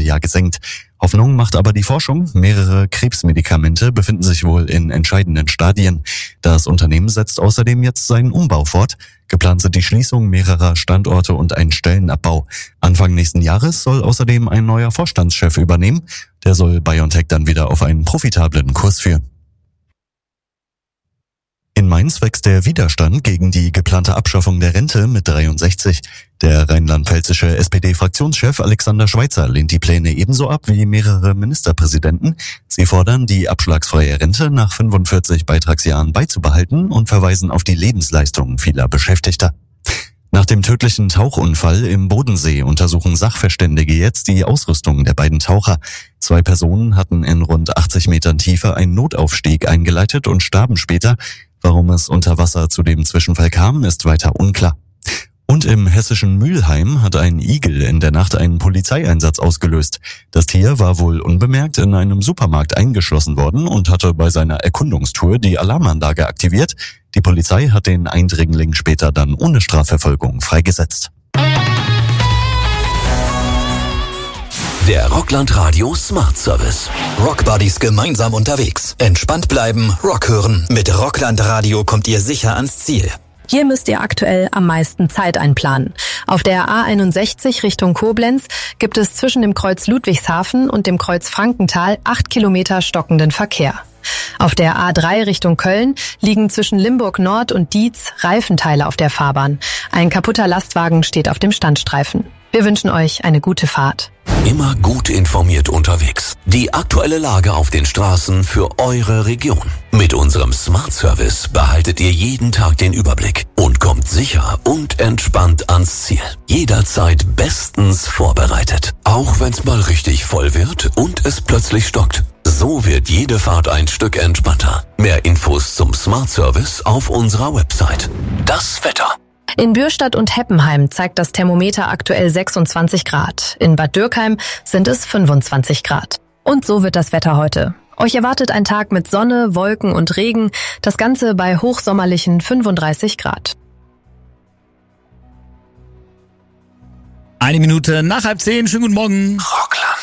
Vorjahr gesenkt. Hoffnung macht aber die Forschung. Mehrere Krebsmedikamente befinden sich wohl in entscheidenden Stadien. Das Unternehmen setzt außerdem jetzt seinen Umbau fort. Geplant sind die Schließung mehrerer Standorte und ein Stellenabbau. Anfang nächsten Jahres soll außerdem ein neuer Vorstandschef übernehmen. Der soll BioNTech dann wieder auf einen profitablen Kurs führen. In Mainz wächst der Widerstand gegen die geplante Abschaffung der Rente mit 63. Der rheinland-pfälzische SPD-Fraktionschef Alexander Schweitzer lehnt die Pläne ebenso ab wie mehrere Ministerpräsidenten. Sie fordern, die abschlagsfreie Rente nach 45 Beitragsjahren beizubehalten und verweisen auf die Lebensleistungen vieler Beschäftigter. Nach dem tödlichen Tauchunfall im Bodensee untersuchen Sachverständige jetzt die Ausrüstung der beiden Taucher. 2 Personen hatten in rund 80 Metern Tiefe einen Notaufstieg eingeleitet und starben später. Warum es unter Wasser zu dem Zwischenfall kam, ist weiter unklar. Und im hessischen Mülheim hat ein Igel in der Nacht einen Polizeieinsatz ausgelöst. Das Tier war wohl unbemerkt in einem Supermarkt eingeschlossen worden und hatte bei seiner Erkundungstour die Alarmanlage aktiviert. Die Polizei hat den Eindringling später dann ohne Strafverfolgung freigesetzt. Der Rockland Radio Smart Service. Rockbuddies gemeinsam unterwegs. Entspannt bleiben, Rock hören. Mit Rockland Radio kommt ihr sicher ans Ziel. Hier müsst ihr aktuell am meisten Zeit einplanen. Auf der A61 Richtung Koblenz gibt es zwischen dem Kreuz Ludwigshafen und dem Kreuz Frankenthal 8 Kilometer stockenden Verkehr. Auf der A3 Richtung Köln liegen zwischen Limburg Nord und Dietz Reifenteile auf der Fahrbahn. Ein kaputter Lastwagen steht auf dem Standstreifen. Wir wünschen euch eine gute Fahrt. Immer gut informiert unterwegs. Die aktuelle Lage auf den Straßen für eure Region. Mit unserem Smart Service behaltet ihr jeden Tag den Überblick und kommt sicher und entspannt ans Ziel. Jederzeit bestens vorbereitet. Auch wenn's mal richtig voll wird und es plötzlich stockt. So wird jede Fahrt ein Stück entspannter. Mehr Infos zum Smart Service auf unserer Website. Das Wetter. In Bürstadt und Heppenheim zeigt das Thermometer aktuell 26 Grad. In Bad Dürkheim sind es 25 Grad. Und so wird das Wetter heute. Euch erwartet ein Tag mit Sonne, Wolken und Regen. Das Ganze bei hochsommerlichen 35 Grad. 1 Minute nach 9:30. Schönen guten Morgen. Rockland.